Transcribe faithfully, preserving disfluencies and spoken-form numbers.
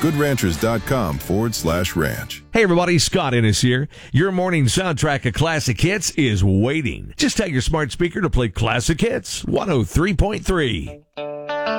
goodranchers.com forward slash ranch. Hey everybody, Scott Ennis here. Your morning soundtrack of classic hits is waiting. Just tell your smart speaker to play classic hits one oh three point three.